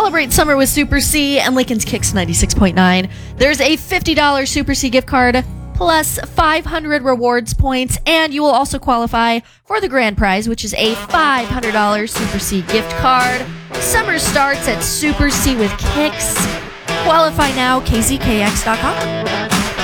Celebrate summer with Super C and Lincoln's Kicks 96.9. There's a $50 Super C gift card plus 500 rewards points, and you will also qualify for the grand prize, which is a $500 Super C gift card. Summer starts at Super C with Kicks. Qualify now, kzkx.com.